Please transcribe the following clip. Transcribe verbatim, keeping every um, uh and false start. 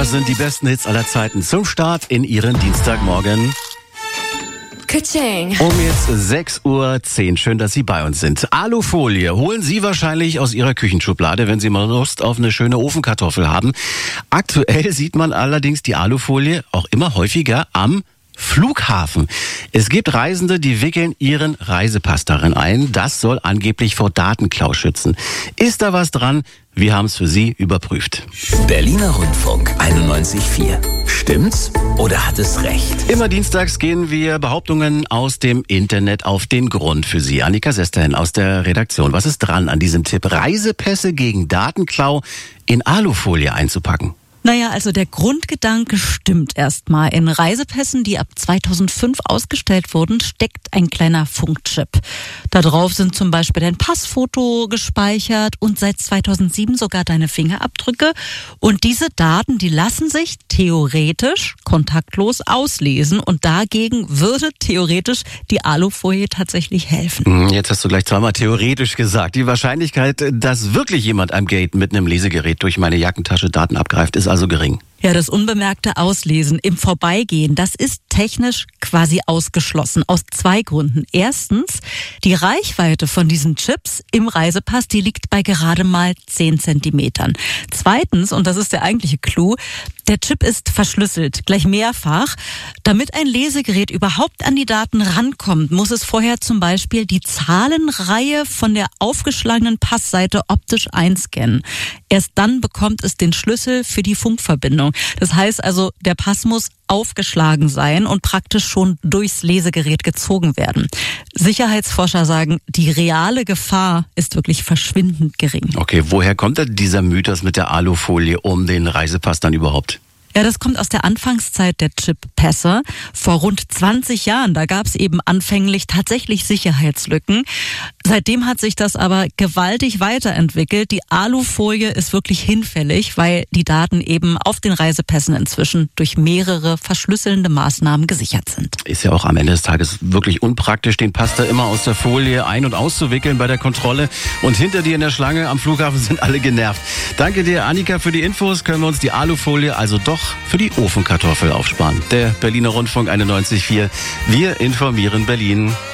Das sind die besten Hits aller Zeiten zum Start in Ihren Dienstagmorgen. Ka-ching. Um jetzt sechs Uhr zehn. Schön, dass Sie bei uns sind. Alufolie holen Sie wahrscheinlich aus Ihrer Küchenschublade, wenn Sie mal Lust auf eine schöne Ofenkartoffel haben. Aktuell sieht man allerdings die Alufolie auch immer häufiger am Flughafen. Es gibt Reisende, die wickeln ihren Reisepass darin ein. Das soll angeblich vor Datenklau schützen. Ist da was dran? Wir haben es für Sie überprüft. Berliner Rundfunk einundneunzig Komma vier. Stimmt's oder hat es recht? Immer dienstags gehen wir Behauptungen aus dem Internet auf den Grund für Sie. Annika Sesterhen aus der Redaktion. Was ist dran an diesem Tipp, Reisepässe gegen Datenklau in Alufolie einzupacken? Naja, also der Grundgedanke stimmt erstmal. In Reisepässen, die ab zweitausendfünf ausgestellt wurden, steckt ein kleiner Funkchip. Da drauf sind zum Beispiel dein Passfoto gespeichert und seit zweitausendsieben sogar deine Fingerabdrücke. Und diese Daten, die lassen sich theoretisch kontaktlos auslesen. Und dagegen würde theoretisch die Alufolie tatsächlich helfen. Jetzt hast du gleich zweimal theoretisch gesagt. Die Wahrscheinlichkeit, dass wirklich jemand am Gate mit einem Lesegerät durch meine Jackentasche Daten abgreift, ist also gering. Ja, das unbemerkte Auslesen im Vorbeigehen, das ist technisch quasi ausgeschlossen. Aus zwei Gründen. Erstens, die Reichweite von diesen Chips im Reisepass, die liegt bei gerade mal zehn Zentimetern. Zweitens, und das ist der eigentliche Clou, der Chip ist verschlüsselt, gleich mehrfach. Damit ein Lesegerät überhaupt an die Daten rankommt, muss es vorher zum Beispiel die Zahlenreihe von der aufgeschlagenen Passseite optisch einscannen. Erst dann bekommt es den Schlüssel für die Funkverbindung. Das heißt also, der Pass muss aufgeschlagen sein und praktisch schon durchs Lesegerät gezogen werden. Sicherheitsforscher sagen, die reale Gefahr ist wirklich verschwindend gering. Okay, woher kommt denn dieser Mythos mit der Alufolie um den Reisepass dann überhaupt? Ja, das kommt aus der Anfangszeit der Chip-Pässe. Vor rund zwanzig Jahren, da gab es eben anfänglich tatsächlich Sicherheitslücken. Seitdem hat sich das aber gewaltig weiterentwickelt. Die Alufolie ist wirklich hinfällig, weil die Daten eben auf den Reisepässen inzwischen durch mehrere verschlüsselnde Maßnahmen gesichert sind. Ist ja auch am Ende des Tages wirklich unpraktisch, den Pass da immer aus der Folie ein- und auszuwickeln bei der Kontrolle. Und hinter dir in der Schlange am Flughafen sind alle genervt. Danke dir, Annika, für die Infos. Können wir uns die Alufolie also doch für die Ofenkartoffel aufsparen. Der Berliner Rundfunk einundneunzig Komma vier. Wir informieren Berlin.